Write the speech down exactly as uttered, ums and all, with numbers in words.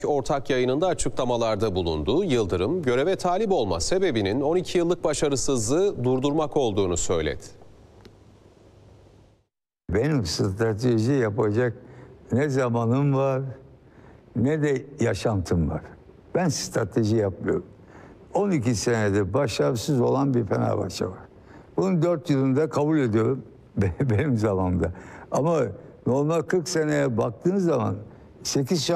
Ortak yayınında açıklamalarda bulundu. Yıldırım, göreve talip olma sebebinin on iki yıllık başarısızlığı durdurmak olduğunu söyledi. Benim strateji yapacak ne zamanım var ne de yaşantım var. Ben strateji yapmıyorum. on iki senedir başarısız olan bir Fenerbahçe var. Bunun dört yılında kabul ediyorum benim zamanımda. Ama normal kırk seneye baktığınız zaman sekiz